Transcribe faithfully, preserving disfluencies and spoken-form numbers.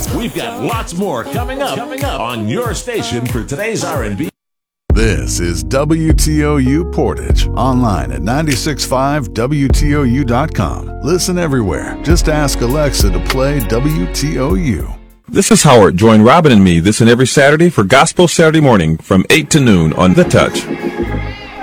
We've got lots more coming up, coming up on your station for today's R and B. This is W T O U Portage, online at nine six five W T O U dot com. Listen everywhere. Just ask Alexa to play W T O U. This is Howard. Join Robin and me this and every Saturday for Gospel Saturday morning from eight to noon on The Touch.